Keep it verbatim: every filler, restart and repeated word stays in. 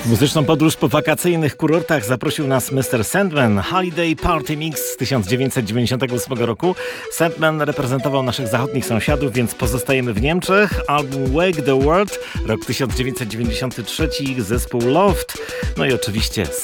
W muzyczną podróż po wakacyjnych kurortach zaprosił nas mister Sandman. Holiday Party Mix z tysiąc dziewięćset dziewięćdziesiątego ósmego roku. Sandman reprezentował naszych zachodnich sąsiadów, więc pozostajemy w Niemczech. Album Wake the World, rok tysiąc dziewięćset dziewięćdziesiąty trzeci, zespół Loft. No i oczywiście